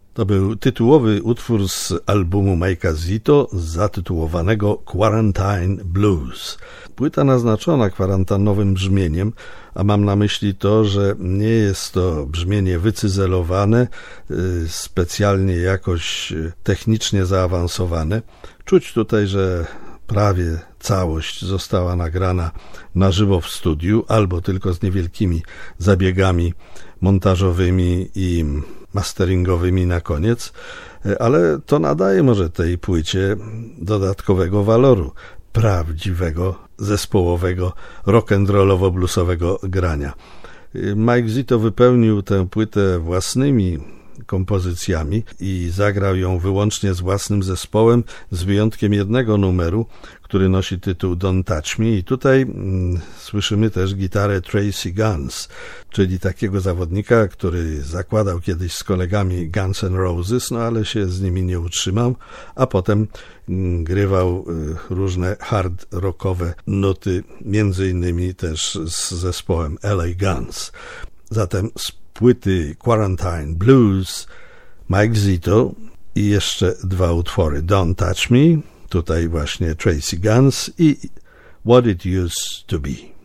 To był tytułowy utwór z albumu Mike'a Zito zatytułowanego Quarantine Blues. Płyta naznaczona kwarantannowym brzmieniem, a mam na myśli to, że nie jest to brzmienie wycyzelowane, specjalnie jakoś technicznie zaawansowane. Czuć tutaj, że prawie całość została nagrana na żywo w studiu albo tylko z niewielkimi zabiegami montażowymi i masteringowymi na koniec, ale to nadaje może tej płycie dodatkowego waloru, prawdziwego, zespołowego, rock'n'rollowo-bluesowego grania. Mike Zito wypełnił tę płytę własnymi kompozycjami i zagrał ją wyłącznie z własnym zespołem, z wyjątkiem jednego numeru, który nosi tytuł Don't Touch Me, i tutaj słyszymy też gitarę Tracy Guns, czyli takiego zawodnika, który zakładał kiedyś z kolegami Guns N' Roses, no ale się z nimi nie utrzymał, a potem grywał różne hard rockowe nuty, między innymi też z zespołem LA Guns. Zatem z płyty Quarantine Blues Mike Zito i jeszcze dwa utwory: Don't Touch Me, tutaj właśnie Tracy Guns, i What It Used to Be.